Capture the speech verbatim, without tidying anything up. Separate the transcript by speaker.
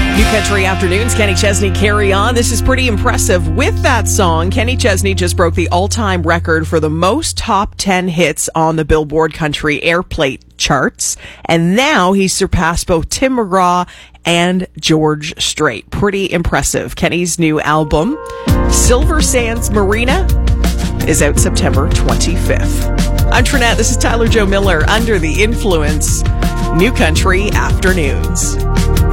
Speaker 1: New Country Afternoons, Kenny Chesney, Carry On. This is pretty impressive. With that song, Kenny Chesney just broke the all-time record for the most top ten hits on the Billboard Country Airplay charts. And now he's surpassed both Tim McGraw and George Strait. Pretty impressive. Kenny's new album, Silver Sands Marina, is out September twenty-fifth. I'm Trinette. This is Tyler Joe Miller, Under the Influence, New Country Afternoons.